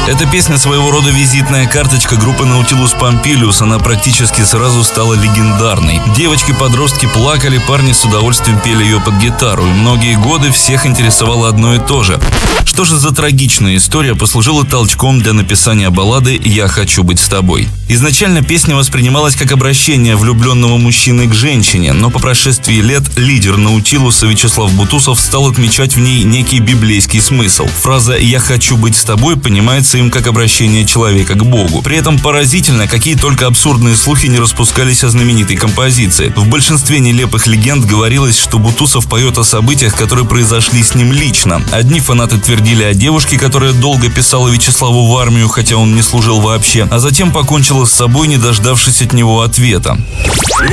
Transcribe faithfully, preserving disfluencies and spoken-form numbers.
Эта песня своего рода визитная карточка группы Наутилус Помпилиус. Она практически сразу стала легендарной. Девочки-подростки плакали, парни с удовольствием пели ее под гитару. И многие годы всех интересовало одно и то же. Что же за трагичная история послужила толчком для написания баллады «Я хочу быть с тобой». Изначально песня воспринималась как обращение влюбленного мужчины к женщине, но по прошествии лет лидер Наутилуса Вячеслав Бутусов стал отмечать в ней некий библейский смысл. Фраза «Я хочу быть с тобой» понимается им как обращение человека к Богу. При этом поразительно, какие только абсурдные слухи не распускались о знаменитой композиции. В большинстве нелепых легенд говорилось, что Бутусов поет о событиях, которые произошли с ним лично. Одни фанаты твердили о девушке, которая долго писала Вячеславу в армию, хотя он не служил вообще, а затем покончила с собой, не дождавшись от него ответа.